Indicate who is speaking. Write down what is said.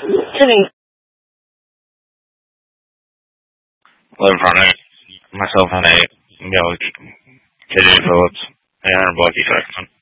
Speaker 1: Sitting.
Speaker 2: Live running. Myself and Nate. Today Phillips. 800 bucks each.